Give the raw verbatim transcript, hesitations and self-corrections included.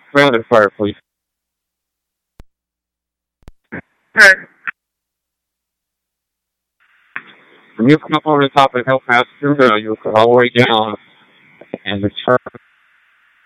Grounded fire, please. Alright. When you come up over the top of Hill Pass through there, you go all the way down and return